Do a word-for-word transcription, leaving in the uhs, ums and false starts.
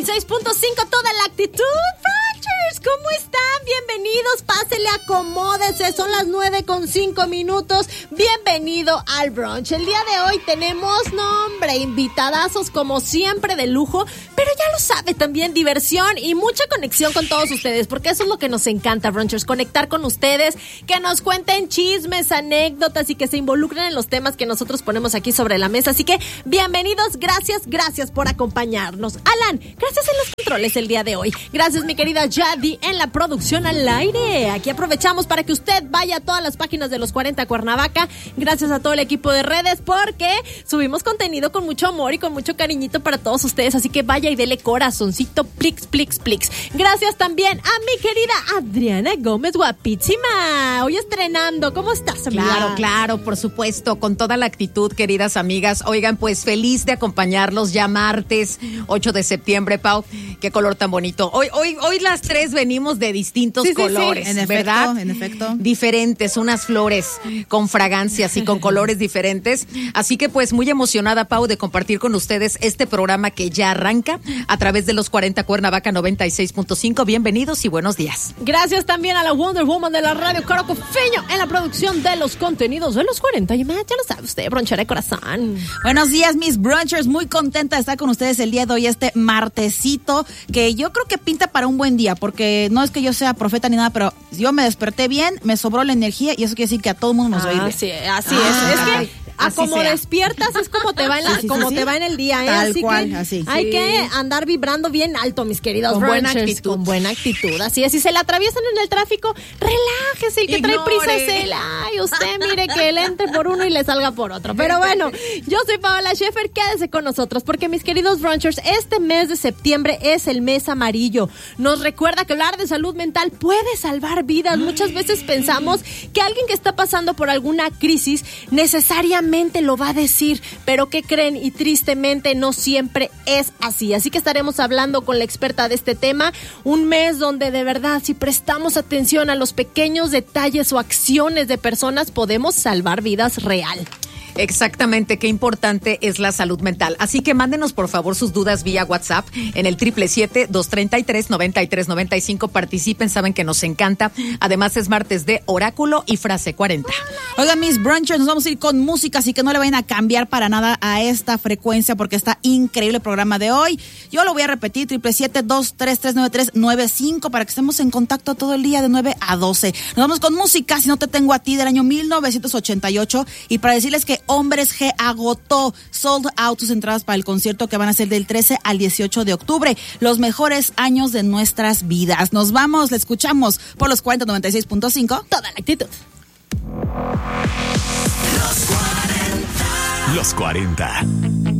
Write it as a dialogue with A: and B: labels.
A: y seis punto cinco, toda la actitud. Brunchers, ¿cómo están? Bienvenidos, pásele, acomódese, son las nueve con cinco minutos. Bienvenido al brunch. El día de hoy tenemos, nombre, invitadazos como siempre de lujo, pero ya lo sabe, también diversión y mucha conexión con todos ustedes, porque eso es lo que nos encanta, brunchers, conectar con ustedes, que nos cuenten chismes, anécdotas y que se involucren en los temas que nosotros ponemos aquí sobre la mesa. Así que bienvenidos, gracias, gracias por acompañarnos. Alan, gracias en los controles el día de hoy. Gracias, mi querida Yadi, en la producción al aire. Aquí aprovechamos para que usted vaya a todas las páginas de los cuarenta Cuernavaca. Gracias a todo el equipo de redes, porque subimos contenido con mucho amor y con mucho cariñito para todos ustedes. Así que vaya y dele corazoncito, plix, plix, plix. Gracias también a mi querida Adriana Gómez, guapísima. Hoy estrenando. ¿Cómo estás, amiga?
B: Claro, claro, por supuesto, con toda la actitud, queridas amigas. Oigan, pues feliz de acompañarlos ya martes ocho de septiembre, Pau. Qué color tan bonito. Hoy, hoy, hoy las tres venimos de distintos sí, colores,
C: sí, sí. En
B: ¿verdad?
C: Efecto, en efecto.
B: Diferentes, unas flores con fragancias y con colores diferentes. Así que pues muy emocionada, Pau, de compartir con ustedes este programa que ya arranca a través de los cuarenta Cuernavaca noventa y seis punto cinco. Bienvenidos y buenos días.
A: Gracias también a la Wonder Woman de la radio, Caro Cofeño, en la producción de los contenidos de los cuarenta y más. Ya lo sabe usted, bronchera de corazón.
C: Buenos días, mis brunchers. Muy contenta de estar con ustedes el día de hoy, este martesito, que yo creo que pinta para un buen día, porque no es que yo sea profeta ni nada, pero yo me desperté bien, me sobró la energía y eso quiere decir que a todo el mundo nos va a ir bien.
A: Sí, así ah, es. Es que a como sea. Despiertas es como te va en la, sí, sí, como sí, te sí. va en el día, ¿eh?
C: Tal
A: así
C: cual,
A: que
C: así.
A: hay
C: Sí.
A: que andar vibrando bien alto, mis queridos
B: con
A: brunchers,
B: buena actitud.
A: Con buena actitud, así es. Si se le atraviesan en el tráfico, relájese, el que Ignore. trae prisa es él. Ay, usted mire que él entre por uno y le salga por otro. Pero bueno, yo soy Paola Schaefer, quédese con nosotros, porque mis queridos brunchers, este mes de septiembre es el mes amarillo. Nos recuerda que hablar de salud mental puede salvar vidas. Muchas veces pensamos que alguien que está pasando por alguna crisis necesariamente lo va a decir, pero ¿qué creen? Y tristemente no siempre es así. Así que estaremos hablando con la experta de este tema, un mes donde de verdad, si prestamos atención a los pequeños detalles o acciones de personas, podemos salvar vidas real.
B: Exactamente, qué importante es la salud mental. Así que mándenos por favor sus dudas vía WhatsApp en el siete siete siete, dos tres tres, nueve tres nueve cinco. Participen, saben que nos encanta. Además es martes de Oráculo y Frase cuarenta.
C: Oigan, mis brunchers, nos vamos a ir con música, así que no le vayan a cambiar para nada a esta frecuencia porque está increíble el programa de hoy. Yo lo voy a repetir, siete siete siete, dos tres tres, nueve tres nueve cinco, para que estemos en contacto todo el día de nueve a doce. Nos vamos con música, Si no te tengo a ti, del año mil novecientos ochenta y ocho, y para decirles que Hombres G agotó sold out sus entradas para el concierto que van a ser del trece al dieciocho de octubre. Los mejores años de nuestras vidas. Nos vamos, le escuchamos por los cuarenta noventa y seis punto cinco.
A: Toda la actitud.
D: Los cuarenta. Los cuarenta.